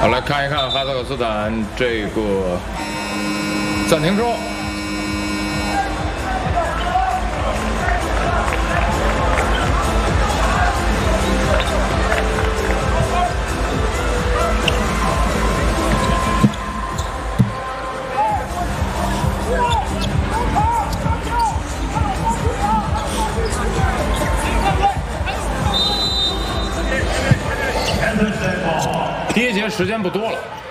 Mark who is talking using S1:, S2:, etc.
S1: 好，来看一看哈萨克斯坦这个暂停之后。 第一节时间不多了。